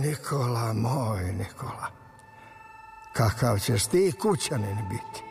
Nikola, moj Nikola, kakav ćeš ti kućanin biti?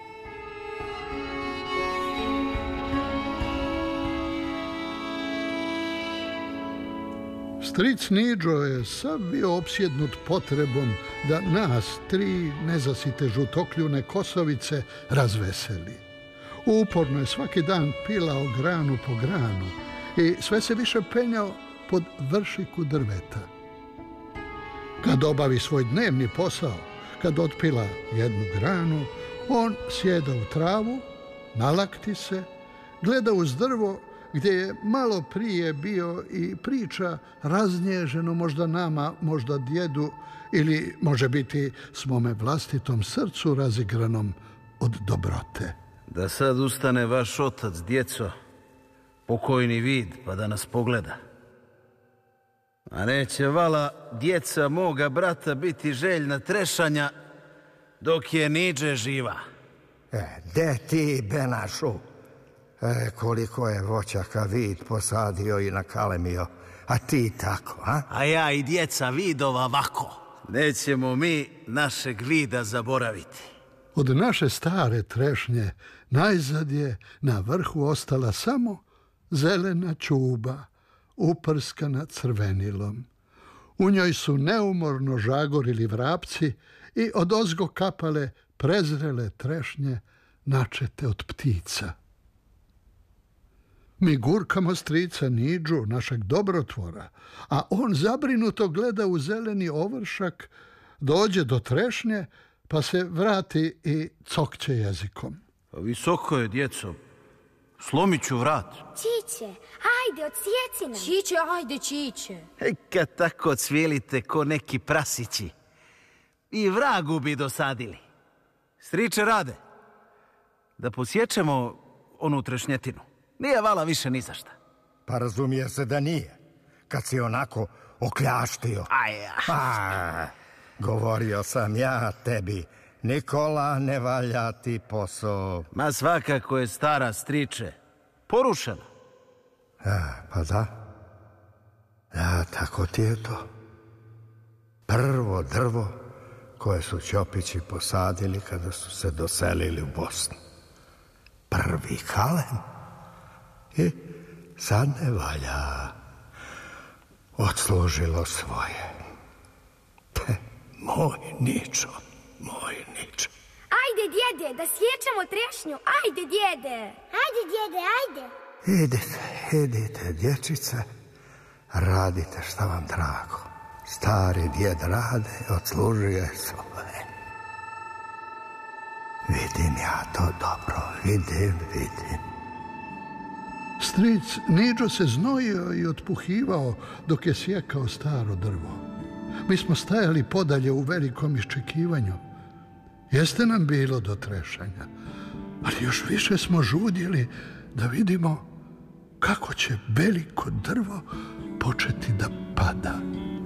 Stric Niđo je sav bio opsjednut potrebom da nas tri nezasite žutokljune kosovice razveseli. Uporno je svaki dan pilao granu po granu i sve se više penjao pod vršiku drveta. Kad obavi svoj dnevni posao, kad otpila jednu granu, on sjeda u travu, nalakti se, gleda uz drvo gdje je malo prije bio i priča raznježeno možda nama, možda djedu ili može biti svome vlastitom srcu razigranom od dobrote. Da sad ustane vaš otac, djeco, pokojni vid, pa da nas pogleda. A neće vala djeca moga brata biti željna trešanja dok je Niđe živa. De ti, Benašu? Koliko je voćaka vid posadio i nakalemio, a ti tako, a? A ja i djeca vidova vako. Nećemo mi našeg vida zaboraviti. Od naše stare trešnje najzad je na vrhu ostala samo zelena čuba, uprskana crvenilom. U njoj su neumorno žagorili vrapci i odozgo kapale prezrele trešnje načete od ptica. Mi gurkamo strica Niđu, našeg dobrotvora, a on zabrinuto gleda u zeleni ovršak, dođe do trešnje, pa se vrati i cokće jezikom. Visoko je, djeco. Slomit ću vrat. Čiće, ajde, odsjeci nam. Čiće, ajde, Čiće. Kad tako cvijelite ko neki prasići. I vragu bi dosadili. Striče Rade, da posjećemo onu trešnjetinu. Nije vala više ni za šta. Pa razumije se da nije, kad si onako okljaštio. Govorio sam ja tebi, Nikola, ne valja ti posao. Ma svakako je stara, striče. Porušena. Pa da. Da, tako ti je to. Prvo drvo koje su Ćopići posadili kada su se doselili u Bosnu. Prvi kalem. I sad ne valja. Odslužilo svoje. Moj Ničo, moj Ničo. Ajde, djede, da sječemo trešnju. Ajde, djede. Ajde, djede, ajde. Idite, dječice, radite šta vam drago. Stari djed Rade odslužuje svoje. Vidim ja to dobro, vidim. Stric Niđo se znojio i otpuhivao dok je sjekao staro drvo. Mi smo stajali podalje u velikom iščekivanju. Jeste nam bilo do trešanja, ali još više smo žudjeli da vidimo kako će veliko drvo početi da pada.